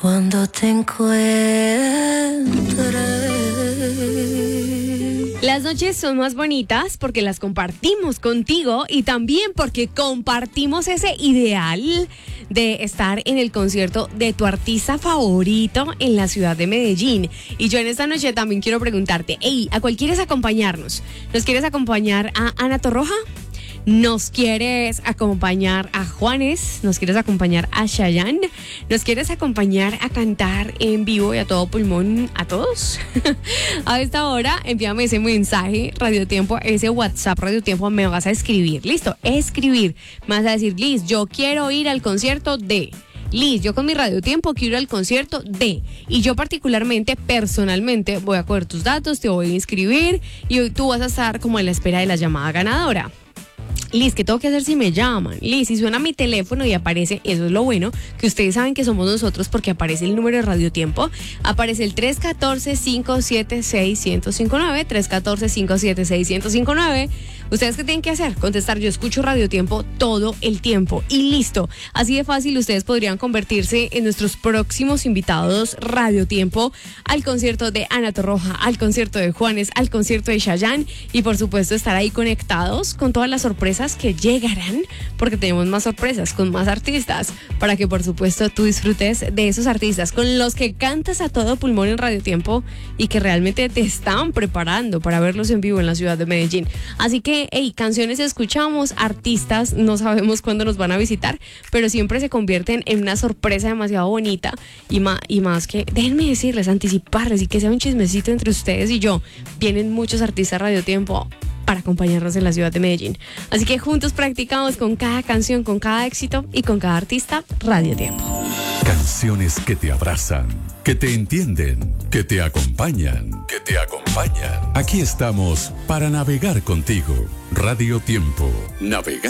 cuando te encuentre. Las noches son más bonitas porque las compartimos contigo y también porque compartimos ese ideal de estar en el concierto de tu artista favorito en la ciudad de Medellín. Y yo en esta noche también quiero preguntarte, ¿a cuál quieres acompañarnos? ¿Nos quieres acompañar a Ana Torroja? ¿Nos quieres acompañar a Juanes? ¿Nos quieres acompañar a Chayanne? ¿Nos quieres acompañar a cantar en vivo y a todo pulmón a todos? A esta hora, envíame ese mensaje, Radio Tiempo, ese WhatsApp Radio Tiempo, me vas a escribir. ¿Listo? Escribir. Me vas a decir, Liz, yo quiero ir al concierto de... Liz, yo con mi Radio Tiempo quiero ir al concierto de... Y yo personalmente, voy a coger tus datos, te voy a inscribir y tú vas a estar como en la espera de la llamada ganadora. Liz, ¿qué tengo que hacer si me llaman? Liz, si suena mi teléfono y aparece, eso es lo bueno, que ustedes saben que somos nosotros porque aparece el número de Radio Tiempo, aparece el 314-576-1059, 314-576-1059. ¿Ustedes qué tienen que hacer? Contestar, yo escucho Radio Tiempo todo el tiempo y listo. Así de fácil ustedes podrían convertirse en nuestros próximos invitados Radio Tiempo al concierto de Ana Torroja, al concierto de Juanes, al concierto de Chayanne y por supuesto estar ahí conectados con todas las sorpresas que llegarán, porque tenemos más sorpresas con más artistas, para que por supuesto tú disfrutes de esos artistas con los que cantas a todo pulmón en Radio Tiempo y que realmente te están preparando para verlos en vivo en la ciudad de Medellín. Así que, canciones escuchamos, artistas no sabemos cuándo nos van a visitar, pero siempre se convierten en una sorpresa demasiado bonita y más que, déjenme decirles, anticiparles y que sea un chismecito entre ustedes y yo, vienen muchos artistas Radio Tiempo para acompañarnos en la ciudad de Medellín. Así que juntos practicamos con cada canción, con cada éxito y con cada artista Radio Tiempo. Canciones que te abrazan, que te entienden, que te acompañan. Aquí estamos para navegar contigo. Radio Tiempo. Navega.